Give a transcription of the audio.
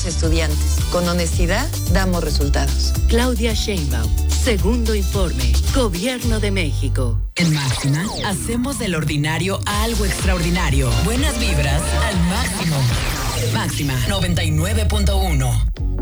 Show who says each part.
Speaker 1: Estudiantes, con honestidad damos resultados.
Speaker 2: Claudia Sheinbaum, segundo informe, Gobierno de México.
Speaker 3: En Máxima, hacemos del ordinario algo extraordinario. Buenas vibras al máximo. Máxima 99.1.